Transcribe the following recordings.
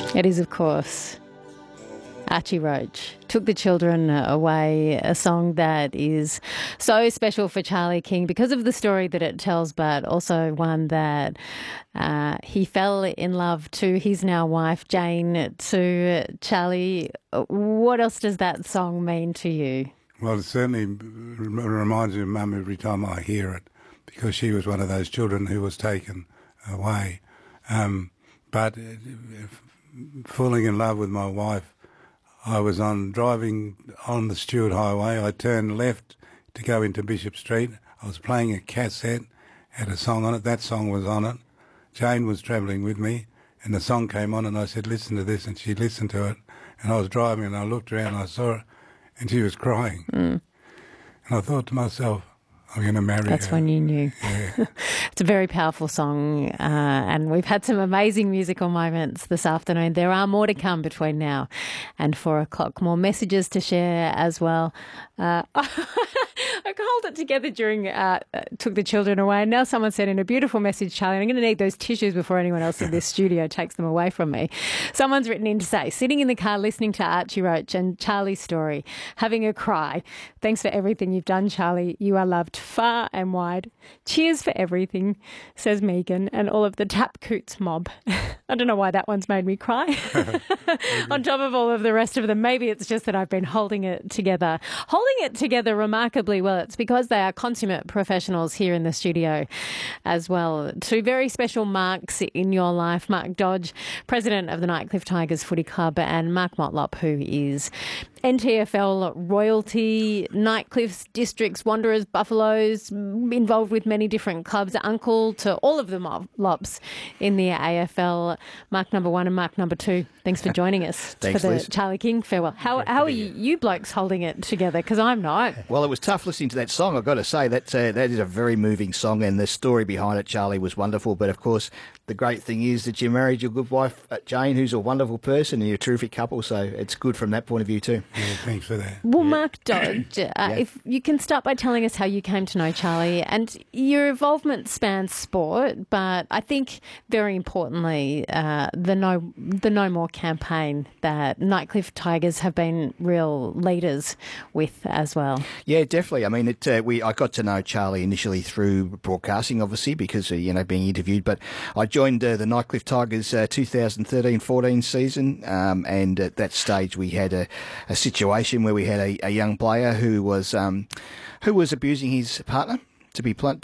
It is, of course, Archie Roach. Took the Children Away, a song that is so special for Charlie King because of the story that it tells, but also one that he fell in love to his now wife, Jane, to Charlie. What else does that song mean to you? Well, it certainly reminds me of Mum every time I hear it, because she was one of those children who was taken away. But falling in love with my wife, I was driving on the Stewart Highway. I turned left to go into Bishop Street. I was playing a cassette, had a song on it. That song was on it. Jane was travelling with me, and the song came on, and I said, listen to this, and she listened to it. And I was driving, and I looked around, and I saw her, and she was crying. And I thought to myself, I'm going to marry her. That's when you knew. Yeah. It's a very powerful song, and we've had some amazing musical moments this afternoon. There are more to come between now and 4 o'clock. More messages to share as well. I held it together during Took the Children Away, and now someone sent in a beautiful message, Charlie. I'm going to need those tissues before anyone else in this studio takes them away from me. Someone's written in to say, sitting in the car listening to Archie Roach and Charlie's story, having a cry. Thanks for everything you've done, Charlie. You are loved far and wide. Cheers for everything, says Megan, and all of the Tap Coots mob. I don't know why that one's made me cry. On top of all of the rest of them. Maybe it's just that I've been holding it together. Holding it together remarkably well. It's because they are consummate professionals here in the studio as well. Two very special Marks in your life. Mark Dodge, president of the Nightcliff Tigers Footy Club, and Mark Motlop, who is NTFL royalty, Nightcliffs, Districts, Wanderers, Buffaloes, involved with many different clubs, uncle to all of the Motlops in the AFL. Mark number 1 and Mark number 2, thanks for joining us. Thanks, for the Liz. Charlie King farewell. How are you blokes holding it together? Because I'm not. Well, it was tough listening to that song, I've got to say. That is a very moving song, and the story behind it, Charlie, was wonderful. But, of course, the great thing is that you married your good wife, Jane, who's a wonderful person, and you're a terrific couple, so it's good from that point of view too. Yeah, thanks for that. Well, Mark Dodge, if you can start by telling us how you came to know Charlie, and your involvement spans sport, but I think very importantly the No More campaign that Nightcliff Tigers have been real leaders with as well. Yeah, definitely. I mean, I got to know Charlie initially through broadcasting, obviously, because being interviewed. But I joined the Nightcliff Tigers 2013-14 season, and at that stage we had a situation where we had a young player who was abusing his partner, to be blunt,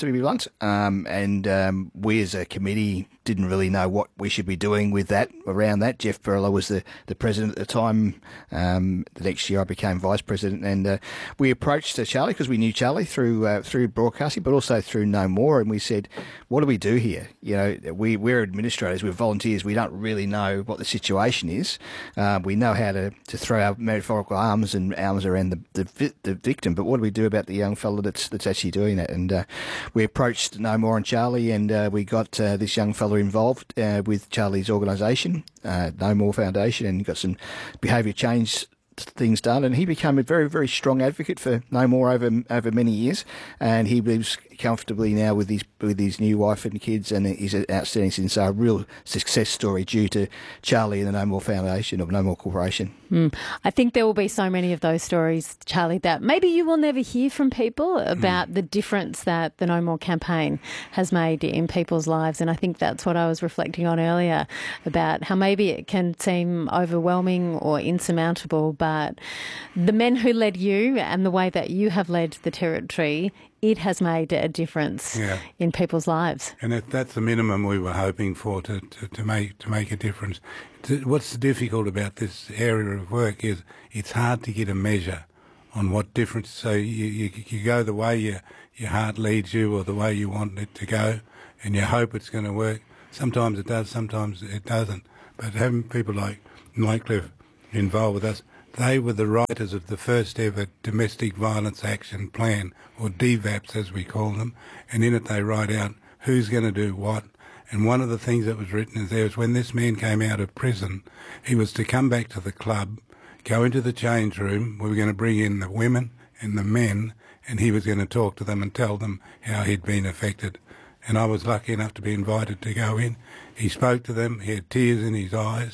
and we as a committee didn't really know what we should be doing with that. Around that, Jeff Burlow was the president at the time. The next year I became vice president, and we approached Charlie because we knew Charlie through broadcasting, but also through No More, and we said, what do we do here? We're administrators, we're volunteers, we don't really know what the situation is. We know how to throw our metaphorical arms around the victim, but what do we do about the young fella that's actually doing that? And we approached No More and Charlie, and we got this young fella involved with Charlie's organisation, No More Foundation, and got some behaviour change things done, and he became a very, very strong advocate for No More over many years, and he lives comfortably now with his new wife and kids, and he's an outstanding citizen. So a real success story due to Charlie and the No More Foundation or No More Corporation. I think there will be so many of those stories, Charlie, that maybe you will never hear from people about the difference that the No More campaign has made in people's lives. And I think that's what I was reflecting on earlier about how maybe it can seem overwhelming or insurmountable, but the men who led you and the way that you have led the Territory, it has made a difference in people's lives. And that's the minimum we were hoping for to make a difference. What's difficult about this area of work is it's hard to get a measure on what difference. So you go the way your heart leads you or the way you want it to go, and you hope it's going to work. Sometimes it does, sometimes it doesn't. But having people like Nightcliff involved with us, they were the writers of the first ever Domestic Violence Action Plan, or DVAPs as we call them, and in it they write out who's going to do what. And one of the things that was written is there was when this man came out of prison, he was to come back to the club, go into the change room, we were going to bring in the women and the men, and he was going to talk to them and tell them how he'd been affected. And I was lucky enough to be invited to go in. He spoke to them, he had tears in his eyes.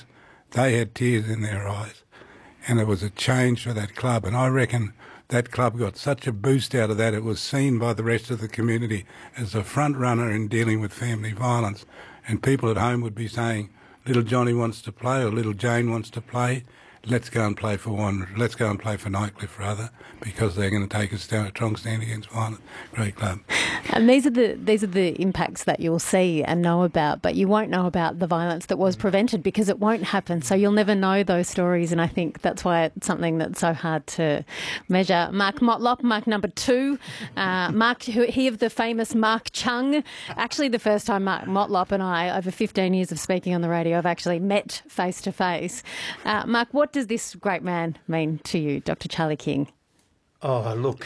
they had tears in their eyes. And it was a change for that club. And I reckon that club got such a boost out of that, it was seen by the rest of the community as a front runner in dealing with family violence. And people at home would be saying, little Johnny wants to play or little Jane wants to play. Let's go and play for Nightcliff rather, because they're going to take a strong stand against violence. Great club. And these are the impacts that you'll see and know about, but you won't know about the violence that was prevented because it won't happen. So you'll never know those stories, and I think that's why it's something that's so hard to measure. Mark Motlop, Mark number 2. Mark, he of the famous Mark Chung. Actually, the first time Mark Motlop and I, over 15 years of speaking on the radio, have actually met face to face. Mark, what does this great man mean to you, Dr. Charlie King? Oh, look,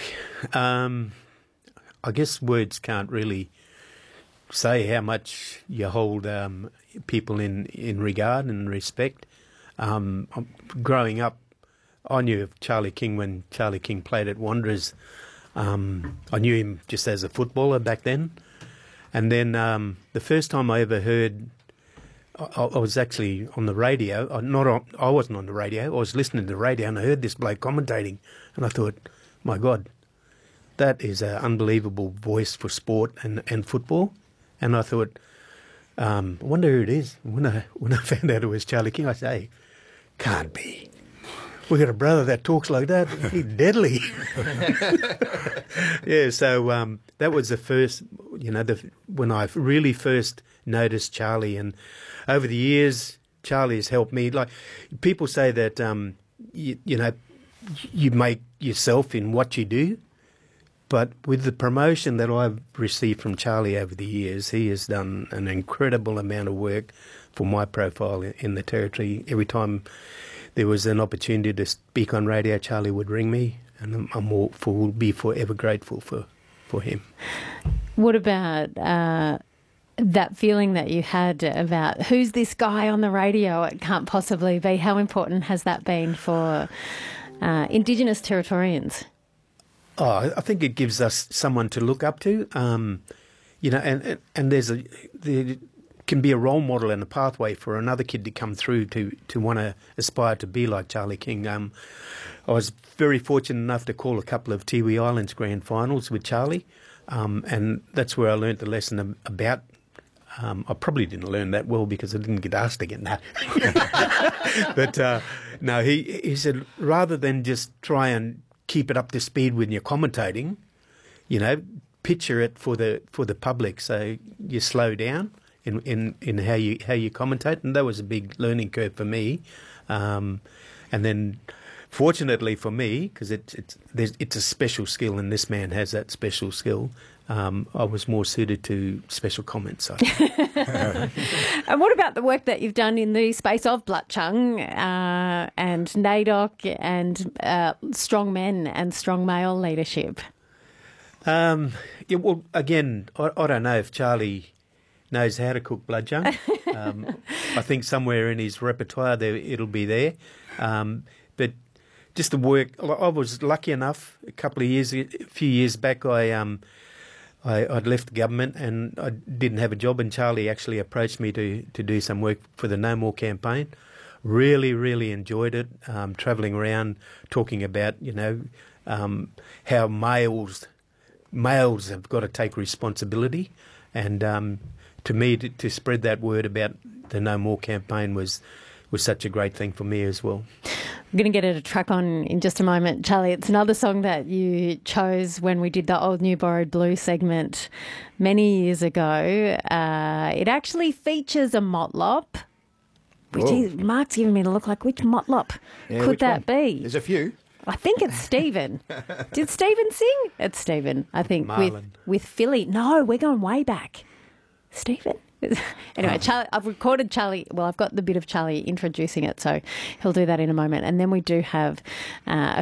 I guess words can't really say how much you hold people in regard and respect. Growing up, I knew of Charlie King when Charlie King played at Wanderers. I knew him just as a footballer back then. And then the first time I ever heard, I was actually on the radio. I wasn't on the radio. I was listening to the radio and I heard this bloke commentating. And I thought, my God, that is an unbelievable voice for sport and football. And I thought, I wonder who it is. When I found out it was Charlie King, I said, hey, can't be. We got a brother that talks like that. He's deadly. Yeah, so that was the first, when I really first noticed Charlie. And over the years, Charlie has helped me. Like people say that, you make yourself in what you do. But with the promotion that I've received from Charlie over the years, he has done an incredible amount of work for my profile in the Territory. Every time there was an opportunity to speak on radio, Charlie would ring me, and will be forever grateful for him. What about that feeling that you had about who's this guy on the radio? It can't possibly be. How important has that been for Indigenous Territorians? Oh, I think it gives us someone to look up to, and there can be a role model and a pathway for another kid to come through to want to aspire to be like Charlie King. I was very fortunate enough to call a couple of Tiwi Islands grand finals with Charlie, and that's where I learnt the lesson about. I probably didn't learn that well because I didn't get asked again. But no, he said rather than just try and keep it up to speed when you're commentating, picture it for the public. So you slow down in how you commentate, and that was a big learning curve for me. And then, fortunately for me, because it's a special skill, and this man has that special skill. I was more suited to special comments. So. And what about the work that you've done in the space of Blatchung and NAIDOC and strong men and strong male leadership? Well, again, I don't know if Charlie knows how to cook Blatchung. I think somewhere in his repertoire it'll be there. But just the work, I was lucky enough a few years back, I'd left government and I didn't have a job, and Charlie actually approached me to do some work for the No More campaign. Really, really enjoyed it, travelling around talking about, how males have got to take responsibility. And to me, to spread that word about the No More campaign was such a great thing for me as well. I'm going to get at a track on in just a moment. Charlie, it's another song that you chose when we did the Old New Borrowed Blue segment many years ago. It actually features a Motlop, which Mark's giving me to look like, which Motlop could that be? There's a few. I think it's Stephen. Did Stephen sing? It's Stephen, I think, with Philly. No, we're going way back. Stephen? Anyway, Charlie, I've recorded Charlie. Well, I've got the bit of Charlie introducing it, so he'll do that in a moment. And then we do have a